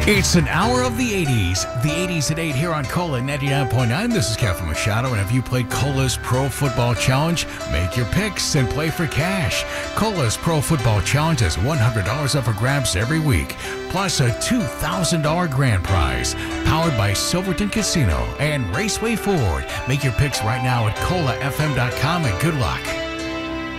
It's an hour of the 80s. The 80s at 8 here on Cola 99.9. This is Kevin Machado, and have you played Cola's Pro Football Challenge? Make your picks and play for cash. Cola's Pro Football Challenge has $100 up for grabs every week, plus a $2,000 grand prize. Powered by Silverton Casino and Raceway Ford. Make your picks right now at colafm.com, and good luck.